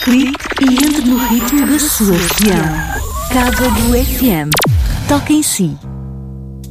clique e entre no ritmo da sua região. Cabo do FM. Toque em si.